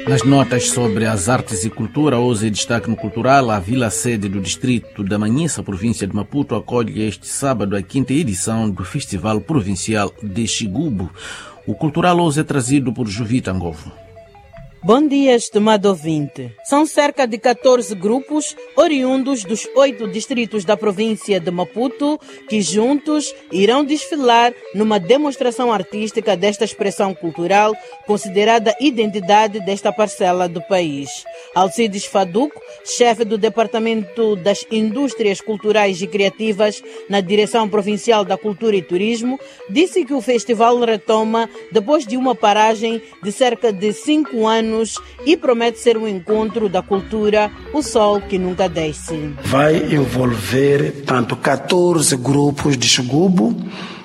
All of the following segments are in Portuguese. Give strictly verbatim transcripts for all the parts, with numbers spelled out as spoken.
Nas notas sobre as artes e cultura, hoje destaque no cultural, a vila-sede do distrito da Manhissa, província de Maputo, acolhe este sábado a quinta edição do Festival Provincial de Xigubo. O cultural hoje é trazido por Jovita Ngovo. Bom dia, estimado ouvinte. São cerca de catorze grupos oriundos dos oito distritos da província de Maputo que juntos irão desfilar numa demonstração artística desta expressão cultural considerada identidade desta parcela do país. Alcides Faduco, chefe do Departamento das Indústrias Culturais e Criativas na Direção Provincial da Cultura e Turismo, disse que o festival retoma depois de uma paragem de cerca de cinco anos e promete ser um encontro da cultura, o sol que nunca desce. Vai envolver tanto catorze grupos de Xigubo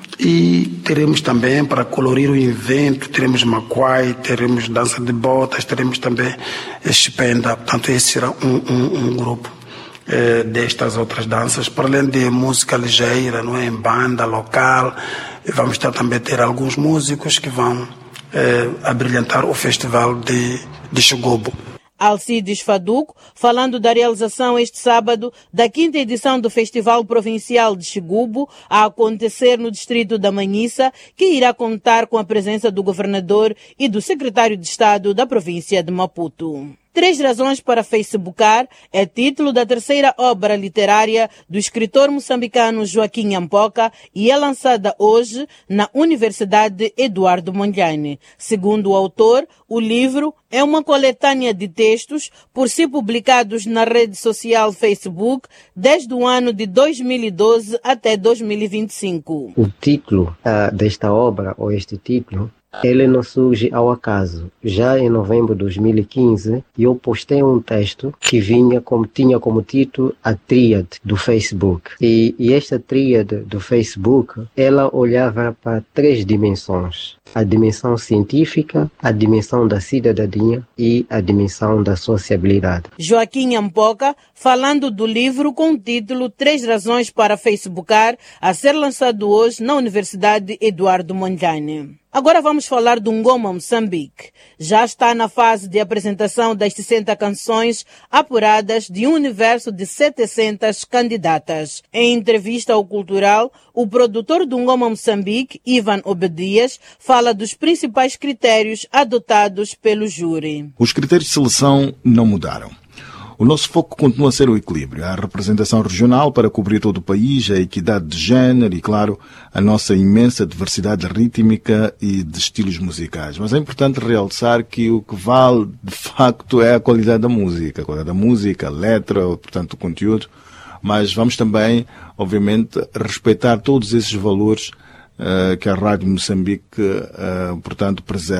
e teremos também, para colorir o evento, teremos macuai, teremos dança de botas, teremos também Xipenda. Portanto, esse será um, um, um grupo eh, destas outras danças, para além de música ligeira, não é, em banda local. Vamos ter, também ter alguns músicos que vão É, a brilhantar o festival de, de Xigubo. Alcides Faduco, falando da realização este sábado da quinta edição do Festival Provincial de Xigubo, a acontecer no distrito da Manhissa, que irá contar com a presença do governador e do secretário de Estado da província de Maputo. Três razões para Facebookar é título da terceira obra literária do escritor moçambicano Joaquim Ampoca e é lançada hoje na Universidade Eduardo Mondlane. Segundo o autor, o livro é uma coletânea de textos por si publicados na rede social Facebook desde o ano de dois mil e doze até dois mil e vinte e cinco. O título uh, desta obra, ou este título, ele não surge ao acaso. Já em novembro de dois mil e quinze, eu postei um texto que vinha como, tinha como título a tríade do Facebook. E, e esta tríade do Facebook, ela olhava para três dimensões. A dimensão científica, a dimensão da cidadania e a dimensão da sociabilidade. Joaquim Ampoca, falando do livro com o título Três Razões para Facebookar, a ser lançado hoje na Universidade Eduardo Mondlane. Agora vamos falar do Ngoma Moçambique. Já está na fase de apresentação das sessenta canções apuradas de um universo de setecentas candidatas. Em entrevista ao Cultural, o produtor do Ngoma Moçambique, Ivan Obedias, fala dos principais critérios adotados pelo júri. Os critérios de seleção não mudaram. O nosso foco continua a ser o equilíbrio, a representação regional para cobrir todo o país, a equidade de género e, claro, a nossa imensa diversidade rítmica e de estilos musicais. Mas é importante realçar que o que vale, de facto, é a qualidade da música, a qualidade da música, a letra, portanto, o conteúdo. Mas vamos também, obviamente, respeitar todos esses valores uh, que a Rádio Moçambique, uh, portanto, preserva.